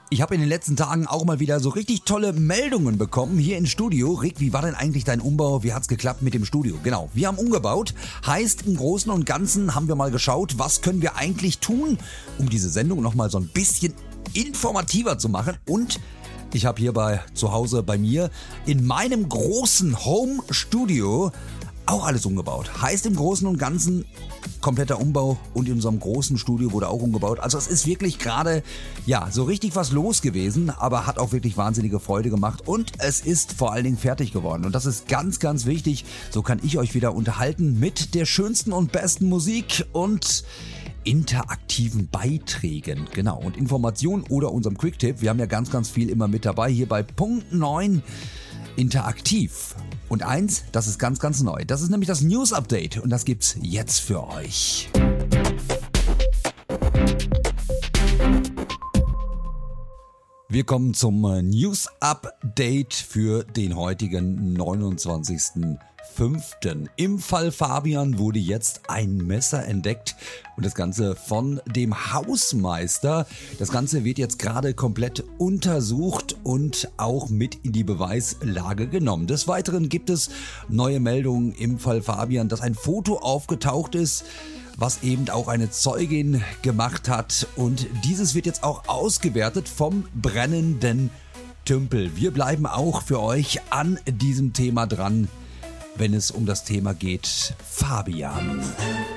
Ich habe in den letzten Tagen auch mal wieder so richtig tolle Meldungen bekommen hier ins Studio. Rick, wie war denn eigentlich dein Umbau? Wie hat's geklappt mit dem Studio? Genau, wir haben umgebaut. Heißt, im Großen und Ganzen haben wir mal geschaut, was können wir eigentlich tun, um diese Sendung nochmal so ein bisschen informativer zu machen. Und ich habe hier zu Hause bei mir in meinem großen Home-Studio auch alles umgebaut. Heißt im Großen und Ganzen kompletter Umbau und in unserem großen Studio wurde auch umgebaut. Also es ist wirklich gerade, so richtig was los gewesen, aber hat auch wirklich wahnsinnige Freude gemacht und es ist vor allen Dingen fertig geworden. Und das ist ganz, ganz wichtig. So kann ich euch wieder unterhalten mit der schönsten und besten Musik und interaktiven Beiträgen, genau, und Informationen oder unserem Quick-Tipp. Wir haben ja ganz, ganz viel immer mit dabei hier bei Punkt 9 interaktiv. Und eins, das ist ganz, ganz neu. Das ist nämlich das News-Update und das gibt's jetzt für euch. Wir kommen zum News-Update für den heutigen 29.05. Im Fall Fabian wurde jetzt ein Messer entdeckt und das Ganze von dem Hausmeister. Das Ganze wird jetzt gerade komplett untersucht und auch mit in die Beweislage genommen. Des Weiteren gibt es neue Meldungen im Fall Fabian, dass ein Foto aufgetaucht ist, was eben auch eine Zeugin gemacht hat und dieses wird jetzt auch ausgewertet vom brennenden Tümpel. Wir bleiben auch für euch an diesem Thema dran, wenn es um das Thema geht, Fabian.